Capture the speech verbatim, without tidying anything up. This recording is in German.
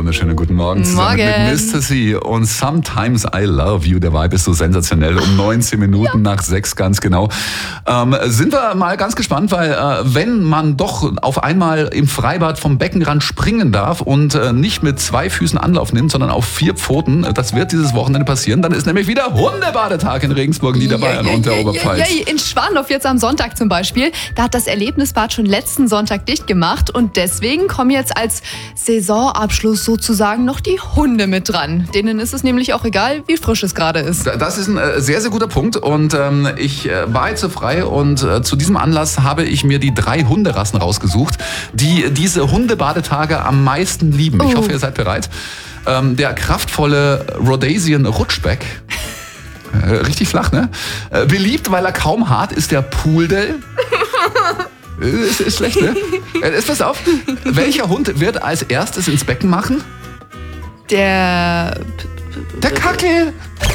wunderschönen guten Morgen. Zusammen Morgen. mit Mister C und Sometimes I Love You. Der Vibe ist so sensationell. Um neunzehn Minuten ja. nach sechs ganz genau. Ähm, sind wir mal ganz gespannt, weil äh, wenn man doch auf einmal im Freibad vom Beckenrand springen darf und äh, nicht mit zwei Füßen Anlauf nimmt, sondern auf vier Pfoten, das wird dieses Wochenende passieren, dann ist nämlich wieder Hundebadetag in Regensburg, Niederbayern ja, ja, und der ja, Oberpfalz. Ja, ja, in Schwandorf jetzt am Sonntag zum Beispiel, da hat das Erlebnisbad schon letzten Sonntag dicht gemacht und deswegen kommen jetzt als Saisonabschluss sozusagen noch die Hunde mit dran. Denen ist es nämlich auch egal, wie frisch es gerade ist. Das ist ein äh, sehr, sehr guter Punkt und ähm, ich äh, war jetzt so frei und äh, zu diesem Anlass habe ich mir die drei Hunderassen rausgesucht, die diese Hundebadetage am meisten lieben. Ich Oh. hoffe, ihr seid bereit. Ähm, der kraftvolle Rhodesian Rutschbeck. Äh, richtig flach, ne? Äh, beliebt, weil er kaum hart ist, der Pooldale. Ist, ist schlecht, ne? Jetzt pass auf. Welcher Hund wird als erstes ins Becken machen? Der... Der Kackel.